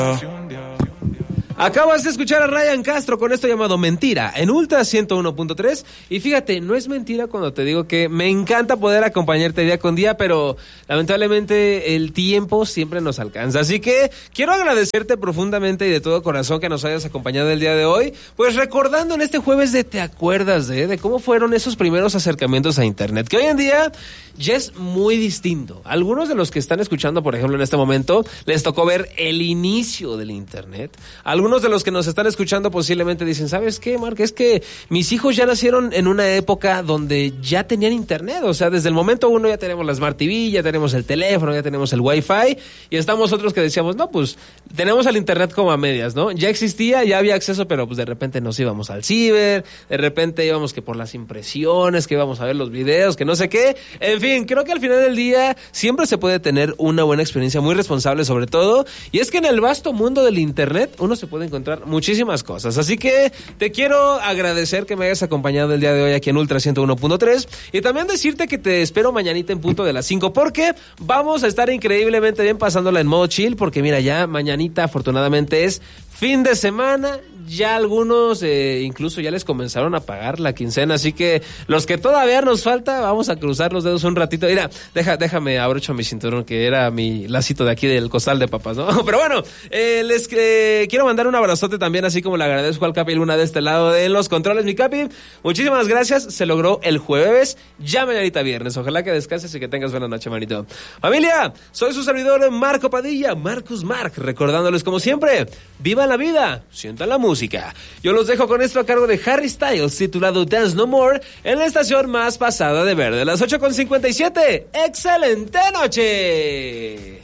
Acabas de escuchar a Ryan Castro con esto llamado Mentira en Ultra 101.3 y fíjate, no es mentira cuando te digo que me encanta poder acompañarte día con día, pero lamentablemente el tiempo siempre nos alcanza, así que quiero agradecerte profundamente y de todo corazón que nos hayas acompañado el día de hoy, pues recordando en este jueves de ¿te acuerdas de cómo fueron esos primeros acercamientos a internet? Que hoy en día ya es muy distinto. Algunos de los que están escuchando, por ejemplo, en este momento, les tocó ver el inicio del internet. Algunos de los que nos están escuchando posiblemente dicen, ¿sabes qué, Mark? Es que mis hijos ya nacieron en una época donde ya tenían internet. O sea, desde el momento uno ya tenemos la Smart TV, ya tenemos el teléfono, ya tenemos el Wi-Fi. Y estamos otros que decíamos, no, pues tenemos el internet como a medias, ¿no? Ya existía, ya había acceso, pero pues de repente nos íbamos al ciber, de repente íbamos que por las impresiones, que íbamos a ver los videos, que no sé qué. En fin, creo que al final del día siempre se puede tener una buena experiencia, muy responsable sobre todo. Y es que en el vasto mundo del internet uno se puede encontrar muchísimas cosas. Así que te quiero agradecer que me hayas acompañado el día de hoy aquí en Ultra 101.3 y también decirte que te espero mañanita en punto de las 5 porque vamos a estar increíblemente bien pasándola en modo chill porque mira, ya mañanita afortunadamente es fin de semana, ya algunos incluso ya les comenzaron a pagar la quincena, así que los que todavía nos falta, vamos a cruzar los dedos un ratito. Mira, déjame abrocho mi cinturón, que era mi lacito de aquí del costal de papas, ¿no? Pero bueno, les quiero mandar un abrazote también, así como le agradezco al Capi Luna de este lado de los controles. Mi Capi, muchísimas gracias, se logró el jueves, ya mañanita viernes, ojalá que descanses y que tengas buena noche, manito. Familia, soy su servidor Marco Padilla, Marcus Mark, recordándoles como siempre, viva la vida, sientan la música. Yo los dejo con esto a cargo de Harry Styles, titulado Dance No More, en la estación más pasada de verde, las 8:57. ¡Excelente noche!